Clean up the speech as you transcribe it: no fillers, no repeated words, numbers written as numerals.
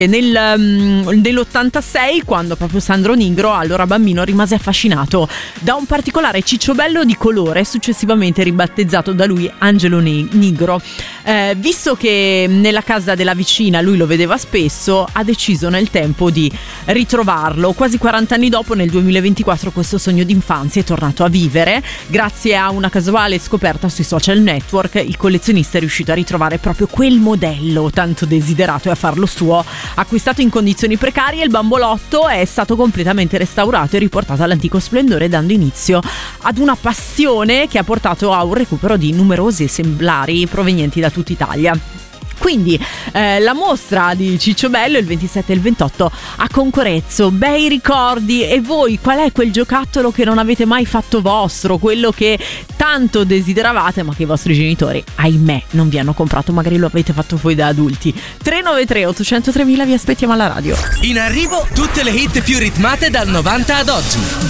Nell'86, quando proprio Sandro Nigro, allora bambino, rimase affascinato da un particolare cicciobello di colore, successivamente ribattezzato da lui Angelo Nigro. Visto che nella casa della vicina lui lo vedeva spesso, ha deciso nel tempo di ritrovarlo. Quasi 40 anni dopo, nel 2024, questo sogno d'infanzia è tornato a vivere. Grazie a una casuale scoperta sui social network, il collezionista è riuscito a ritrovare proprio quel modello tanto desiderato e a farlo suo. Acquistato in condizioni precarie, il bambolotto è stato completamente restaurato e riportato all'antico splendore, dando inizio ad una passione che ha portato a un recupero di numerosi esemplari provenienti da tutta Italia. Quindi la mostra di Cicciobello il 27 e il 28 a Concorezzo. Bei ricordi. E voi, qual è quel giocattolo che non avete mai fatto vostro, quello che tanto desideravate ma che i vostri genitori, ahimè, non vi hanno comprato, magari lo avete fatto voi da adulti? 393 800 3000, vi aspettiamo alla radio. In arrivo tutte le hit più ritmate dal 90 ad oggi.